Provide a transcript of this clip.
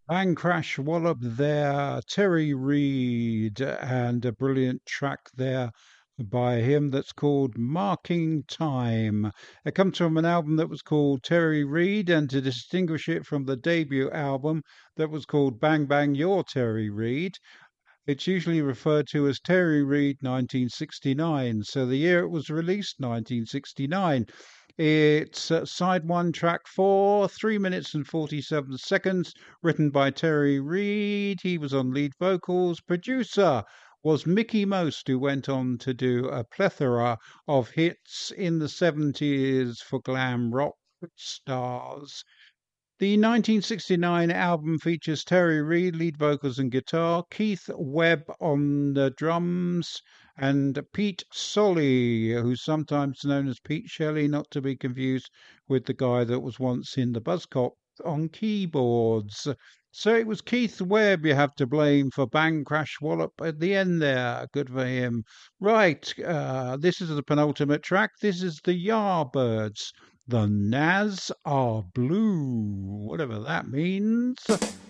Bang Crash Wallop there, Terry Reid, and a brilliant track there by him that's called Marking Time. It comes from an album that was called Terry Reid, and to distinguish it from the debut album that was called Bang Bang Your Terry Reid, it's usually referred to as Terry Reid 1969. So the year it was released, 1969. It's side one, track four, 3 minutes and 47 seconds, written by Terry Reid. He was on lead vocals. Producer was Mickey Most, who went on to do a plethora of hits in the 70s for glam rock stars. The 1969 album features Terry Reid, lead vocals and guitar, Keith Webb on the drums, and Pete Solly, who's sometimes known as Pete Shelley, not to be confused with the guy that was once in the Buzzcocks, on keyboards. So it was Keith Webb you have to blame for Bang Crash Wallop at the end there. Good for him. Right, this is the penultimate track. This is the Yardbirds. The Naz are blue, whatever that means.